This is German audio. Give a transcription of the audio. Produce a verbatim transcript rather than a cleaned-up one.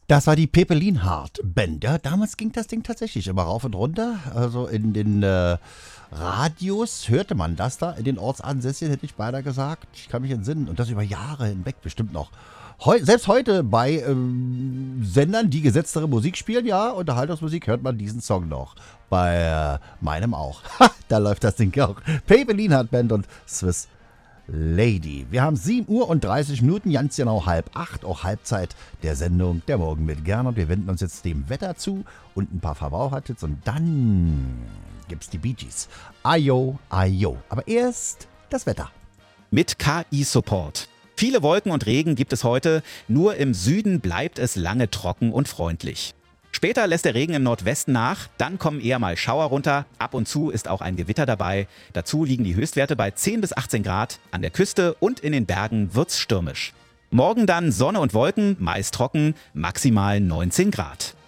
Das war die Pepe Lienhardt Band. Ja, damals ging das Ding tatsächlich immer rauf und runter. Also in den äh, Radios hörte man das da. In den Ortsansässigen hätte ich beinahe gesagt. Ich kann mich entsinnen. Und das über Jahre hinweg bestimmt noch. Heu, selbst heute bei ähm, Sendern, die gesetztere Musik spielen, ja, Unterhaltungsmusik, hört man diesen Song noch. Bei äh, meinem auch. Ha, da läuft das Ding auch. Pepe Lienhardt Band und Swiss Lady. Wir haben sieben Uhr und dreißig Minuten, ganz genau halb acht, auch Halbzeit der Sendung Der Morgen mit Gernot. Wir wenden uns jetzt dem Wetter zu und ein paar Verbrauchertipps und dann gibt's die Bee Gees. Ayo, ayo. Aber erst das Wetter. Mit K I-Support. Viele Wolken und Regen gibt es heute, nur im Süden bleibt es lange trocken und freundlich. Später lässt der Regen im Nordwesten nach, dann kommen eher mal Schauer runter, ab und zu ist auch ein Gewitter dabei. Dazu liegen die Höchstwerte bei zehn bis achtzehn Grad, an der Küste und in den Bergen wird's stürmisch. Morgen dann Sonne und Wolken, meist trocken, maximal neunzehn Grad.